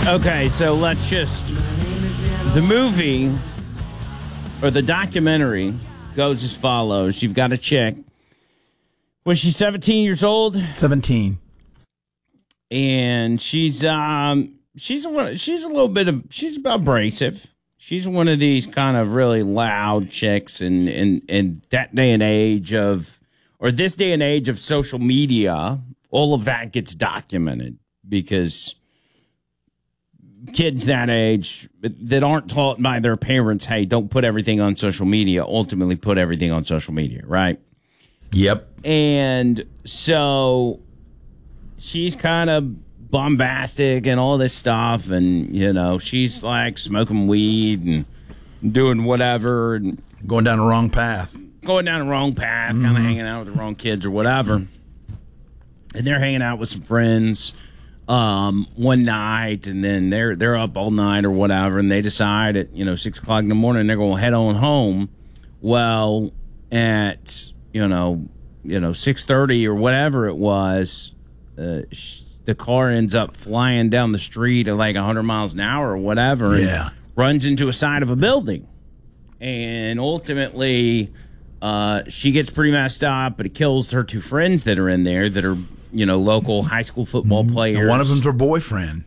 Okay, so let's just... The movie, or the documentary, goes as follows. You've got to check. Was she 17 years old? 17. And she's a little bit of... She's abrasive. She's one of these kind of really loud chicks in that day and age of... Or this day and age of social media, all of that gets documented because... Kids that age that aren't taught by their parents, hey, don't put everything on social media, ultimately put everything on social media, right? Yep. And so she's kind of bombastic and all this stuff, and, you know, she's like smoking weed and doing whatever. And going down the wrong path. Kind of hanging out with the wrong kids or whatever. And they're hanging out with some friends one night, and then they're up all night or whatever, and they decide at 6 o'clock in the morning they're going to head on home. Well, at 6:30 or whatever it was, the car ends up flying down the street at like 100 miles an hour or whatever, and runs into a side of a building, and ultimately she gets pretty messed up, but it kills her two friends that are in there that are local high school football players. And one of them's her boyfriend.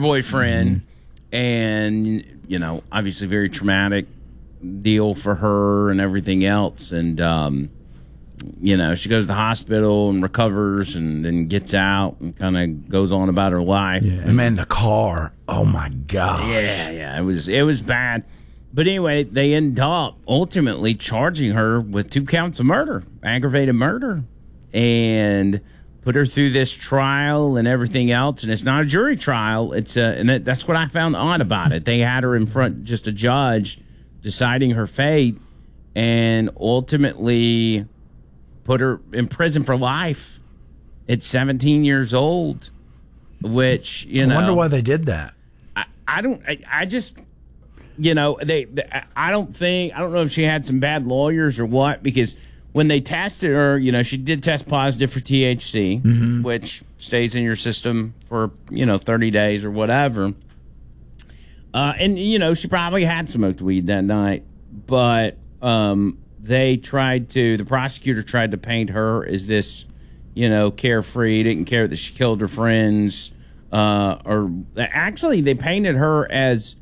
And, obviously very traumatic deal for her and everything else. And, she goes to the hospital and recovers and then gets out and kind of goes on about her life. Yeah. And man, the car, oh my gosh. Yeah, it was bad. But anyway, they end up ultimately charging her with 2 counts of murder, aggravated murder. And put her through this trial and everything else, and it's not a jury trial. It's that's what I found odd about it. They had her in front, just a judge deciding her fate, and ultimately put her in prison for life at 17 years old. Which I wonder why they did that. I don't know if she had some bad lawyers or what, because when they tested her, she did test positive for THC, which stays in your system for, 30 days or whatever. And, she probably had smoked weed that night. But the prosecutor tried to paint her as this, carefree, didn't care that she killed her friends. Or actually, they painted her as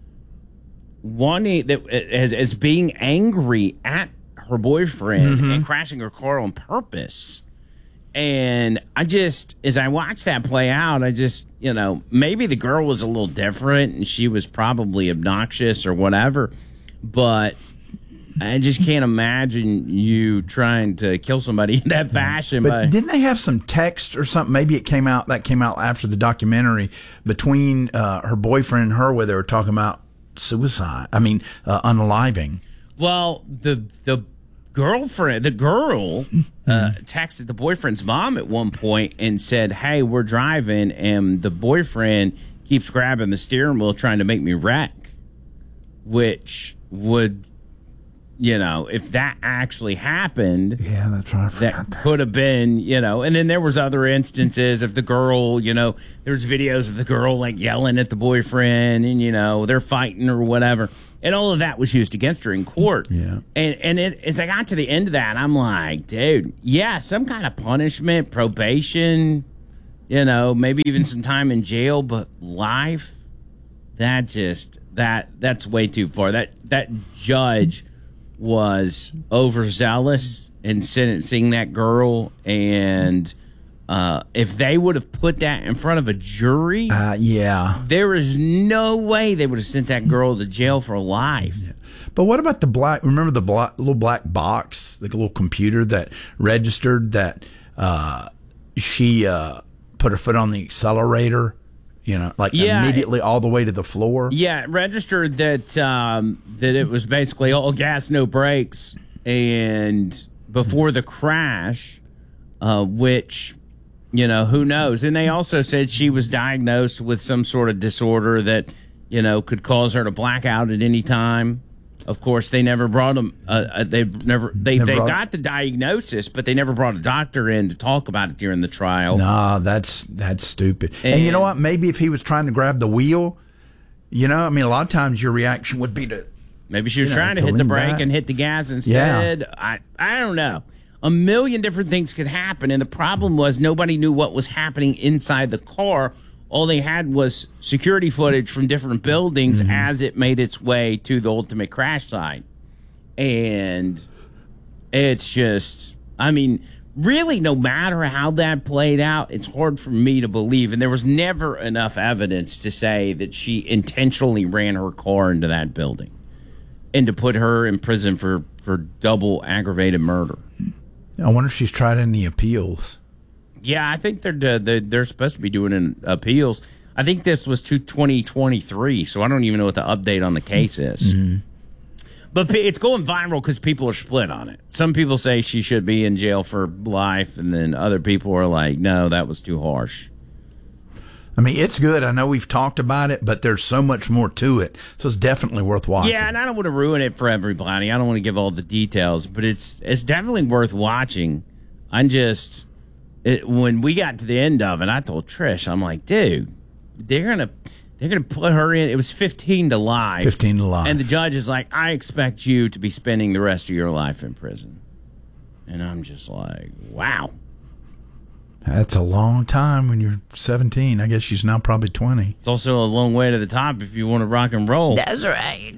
as being angry at her boyfriend and crashing her car on purpose. And as I watched that play out, maybe the girl was a little different and she was probably obnoxious or whatever, but I just can't imagine you trying to kill somebody in that fashion. But didn't they have some text or something? Maybe that came out after the documentary between her boyfriend and her, where they were talking about suicide. Unaliving. Well, the girl texted the boyfriend's mom at one point and said, "Hey, we're driving, and the boyfriend keeps grabbing the steering wheel trying to make me wreck," which would, if that actually happened, yeah, that's right. That could have been, and then there was other instances of the girl, there's videos of the girl like yelling at the boyfriend and, they're fighting or whatever. And all of that was used against her in court. Yeah. And as I got to the end of that, I'm like, dude, yeah, some kind of punishment, probation, maybe even some time in jail, but life, that's way too far. That judge was overzealous in sentencing that girl, and if they would have put that in front of a jury, there is no way they would have sent that girl to jail for life. Yeah. But what about remember the little black box, the little computer that registered that she put her foot on the accelerator, immediately all the way to the floor? Yeah, it registered that it was basically all gas, no brakes, and before the crash, which... who knows? And they also said she was diagnosed with some sort of disorder that, could cause her to black out at any time. Of course, they never brought them. They got the diagnosis, but they never brought a doctor in to talk about it during the trial. No, that's stupid. And you know what? Maybe if he was trying to grab the wheel, You know, I mean, a lot of times your reaction would be to maybe she was trying to hit the brake and hit the gas instead. Yeah. I don't know. A million different things could happen, and the problem was nobody knew what was happening inside the car. All they had was security footage from different buildings as it made its way to the ultimate crash site. And it's just, I mean, really, no matter how that played out, it's hard for me to believe. And there was never enough evidence to say that she intentionally ran her car into that building and to put her in prison for double aggravated murder. I wonder if she's tried any appeals. Yeah, I think they're supposed to be doing appeals. I think this was to 2023, so I don't even know what the update on the case is. Mm-hmm. But it's going viral because people are split on it. Some people say she should be in jail for life, and then other people are like, no, that was too harsh. I mean, it's good. I know we've talked about it, but there's so much more to it. So it's definitely worth watching. Yeah, and I don't want to ruin it for everybody. I don't want to give all the details, but it's definitely worth watching. When we got to the end of it, I told Trish, I'm like, dude, they're gonna put her in. It was 15 to life. 15 to life. And the judge is like, I expect you to be spending the rest of your life in prison. And I'm just like, wow. That's a long time when you're 17. I guess she's now probably 20. It's also a long way to the top if you want to rock and roll. That's right.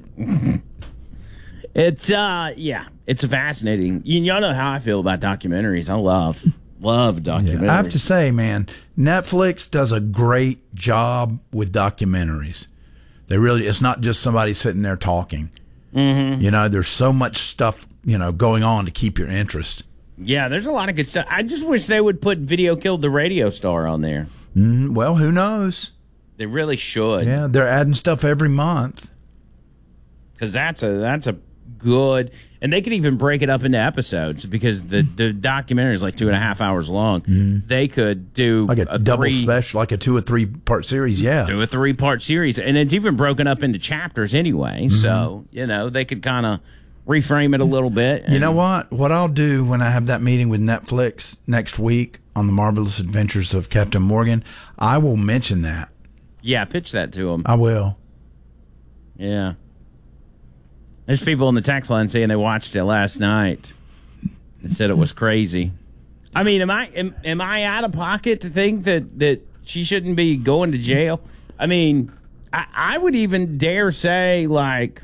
It's fascinating. Y'all know how I feel about documentaries. I love documentaries. Yeah, I have to say, man, Netflix does a great job with documentaries. It's not just somebody sitting there talking. Mm-hmm. You know, there's so much stuff, going on to keep your interest. Yeah, there's a lot of good stuff. I just wish they would put Video Killed the Radio Star on there. Well, who knows? They really should. Yeah, they're adding stuff every month. Because that's a good, and they could even break it up into episodes because the documentary is like 2.5 hours long. Mm-hmm. They could do like a double special, like a 2 or 3 part series. Yeah, 2 or 3 part series, and it's even broken up into chapters anyway. Mm-hmm. So they could kind of reframe it a little bit. You know what? What I'll do when I have that meeting with Netflix next week on the Marvelous Adventures of Captain Morgan, I will mention that. Yeah, pitch that to them. I will. Yeah. There's people in the text line saying they watched it last night and said it was crazy. I mean, am I out of pocket to think that she shouldn't be going to jail? I mean, I would even dare say, like,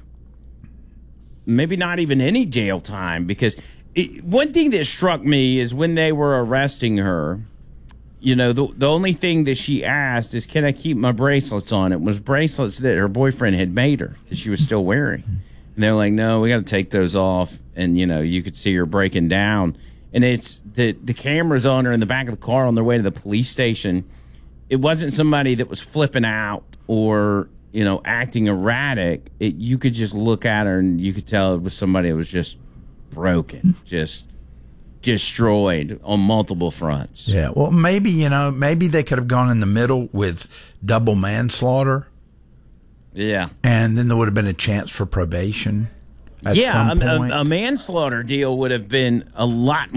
maybe not even any jail time, because one thing that struck me is when they were arresting her, the only thing that she asked is, can I keep my bracelets on? It was bracelets that her boyfriend had made her that she was still wearing. And they're like, no, we got to take those off. And, you could see her breaking down. And it's the cameras on her in the back of the car on their way to the police station. It wasn't somebody that was flipping out or, acting erratic. You could just look at her and you could tell it was somebody that was just broken, just destroyed on multiple fronts. Yeah, well, maybe they could have gone in the middle with double manslaughter. Yeah. And then there would have been a chance for probation. Yeah, a manslaughter deal would have made a lot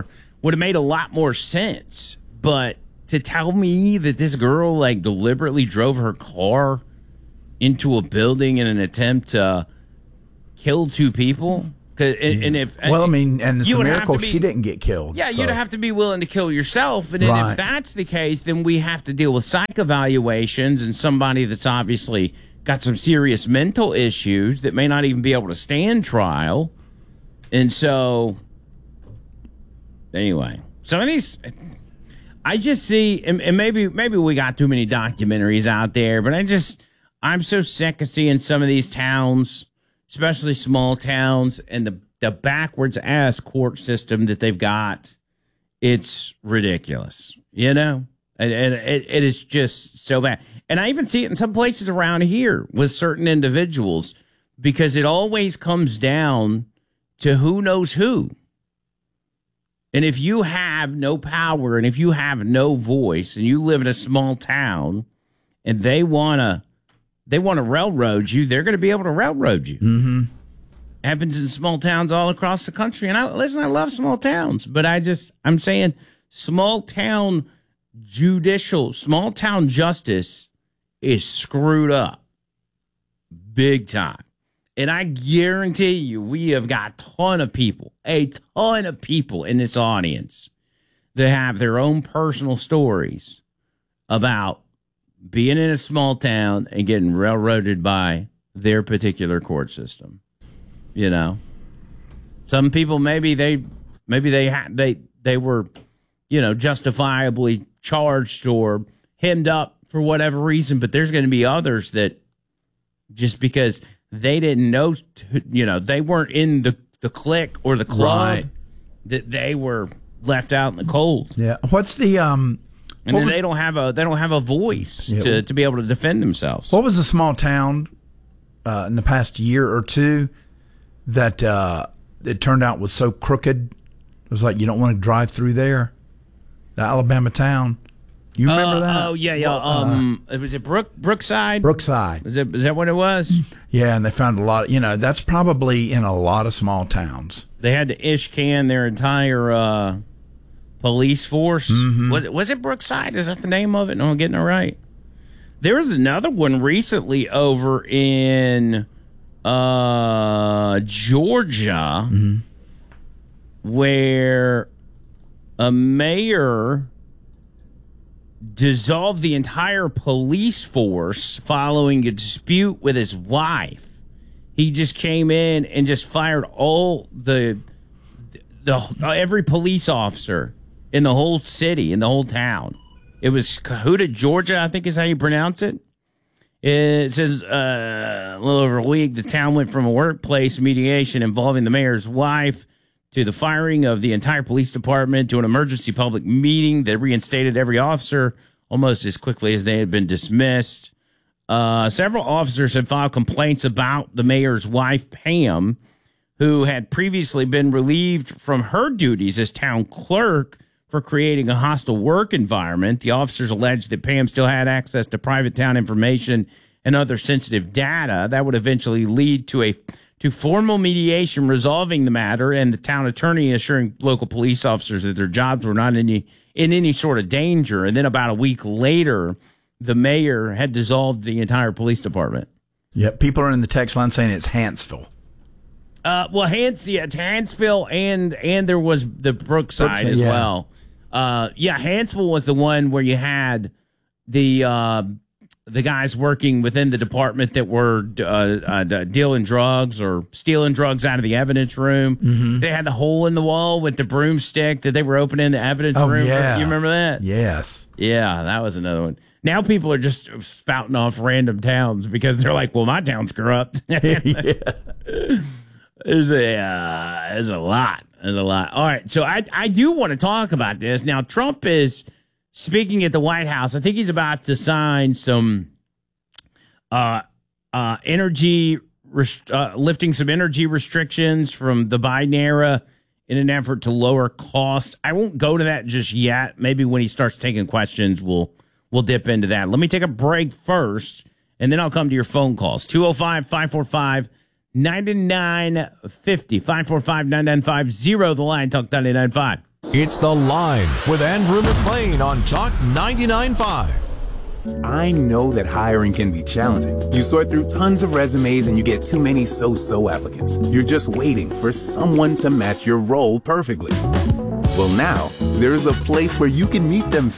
more sense. But to tell me that this girl deliberately drove her car into a building in an attempt to kill 2 people, and it's a miracle she didn't get killed. Yeah, so you'd have to be willing to kill yourself, and then if that's the case, then we have to deal with psych evaluations and somebody that's obviously got some serious mental issues that may not even be able to stand trial. And so, anyway, some of these, I just see, and maybe we got too many documentaries out there, but I'm so sick of seeing some of these towns, especially small towns, and the backwards ass court system that they've got. It's ridiculous, and it is just so bad. And I even see it in some places around here with certain individuals, because it always comes down to who knows who. And if you have no power and if you have no voice and you live in a small town and they want to railroad you, they're going to be able to railroad you. Mm-hmm. Happens in small towns all across the country. And I love small towns, but I'm saying small town justice is screwed up. big time. And I guarantee you, we have got a ton of people in this audience that have their own personal stories about being in a small town and getting railroaded by their particular court system. You know, some people maybe they were, you know, justifiably charged or hemmed up for whatever reason, but there's going to be others that just because they didn't know, you know, they weren't in the clique or the club, right, that they were left out in the cold. Yeah. What's the and then they don't have a voice to be able to defend themselves. What was the small town in the past year or two that it turned out was so crooked? It was like you don't want to drive through there. The Alabama town. You remember that? Oh yeah. Was it Brookside? Brookside. Is that what it was? Yeah, and they found a lot. You know, that's probably in a lot of small towns. They had to ishcan their entire police force. Mm-hmm. Was it Brookside? Is that the name of it? No, I'm getting it right. There was another one recently over in Georgia, mm-hmm, where a mayor dissolved the entire police force following a dispute with his wife. He just came in and just fired all the every police officer in the whole city, in the whole town. It was Cahuta, Georgia, I think is how you pronounce it. It says a little over a week, the town went from a workplace mediation involving the mayor's wife to the firing of the entire police department to an emergency public meeting that reinstated every officer almost as quickly as they had been dismissed. Several officers had filed complaints about the mayor's wife, Pam, who had previously been relieved from her duties as town clerk for creating a hostile work environment. The officers alleged that Pam still had access to private town information and other sensitive data that would eventually lead to formal mediation resolving the matter, and the town attorney assuring local police officers that their jobs were not in any sort of danger. And then about a week later, the mayor had dissolved the entire police department. Yeah, people are in the text line saying it's Hanceville. It's Hanceville, and there was the Brookside as well. Hanceville was the one where you had the guys working within the department that were dealing drugs or stealing drugs out of the evidence room. Mm-hmm. They had the hole in the wall with the broomstick that they were opening the evidence room. Yeah. You remember that? Yes. Yeah, that was another one. Now people are just spouting off random towns because they're like, well, my town's corrupt. There's a lot. There's a lot. All right, so I do want to talk about this. Now, Trump is speaking at the White House. I think he's about to sign some lifting some energy restrictions from the Biden era in an effort to lower cost. I won't go to that just yet. Maybe when he starts taking questions, we'll dip into that. Let me take a break first, and then I'll come to your phone calls. 205-545-9950. 545-9950. The Line, Talk 99.5. It's The Line with Andrew McLean on Talk 99.5. I know that hiring can be challenging. You sort through tons of resumes and you get too many so-so applicants. You're just waiting for someone to match your role perfectly. Well, now, there's a place where you can meet them